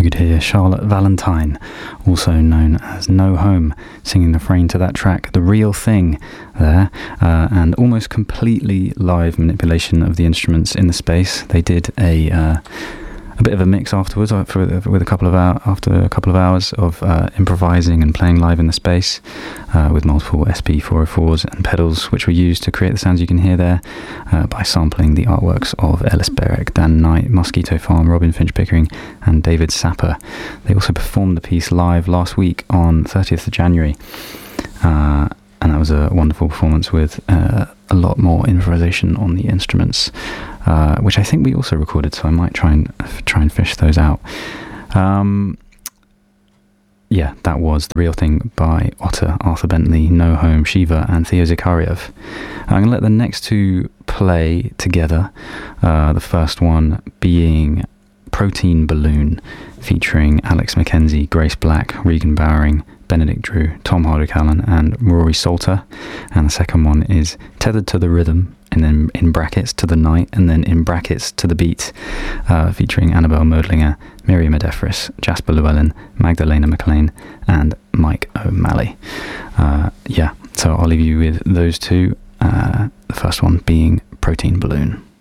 could hear Charlotte Valentine, also known as No Home, singing the refrain to that track, The Real Thing, there, and almost completely live manipulation of the instruments in the space. They did a bit of a mix afterwards, with a couple of hours of improvising and playing live in the space, with multiple SP404s and pedals, which were used to create the sounds you can hear there, by sampling the artworks of Ellis Berwick, Dan Knight, Mosquito Farm, Robin Finch Pickering, and David Sapper. They also performed the piece live last week on 30th of January, and that was a wonderful performance with a lot more improvisation on the instruments, which I think we also recorded, so I might try and fish those out. Yeah, that was The Real Thing by Otter, Arthur Bentley, No Home, Shiva, and Theo Zakhariev. I'm going to let the next two play together, the first one being Protein Balloon, featuring Alex McKenzie, Grace Black, Regan Bowering, Benedict Drew, Tom Hardwick Allen, and Rory Salter. And the second one is Tethered to the Rhythm, and then in brackets to the night, and then in brackets to the beat, featuring Annabelle Modlinger, Miriam Adefris, Jasper Llewellyn, Magdalena McLean, and Mike O'Malley. So I'll leave you with those two, the first one being Protein Balloon.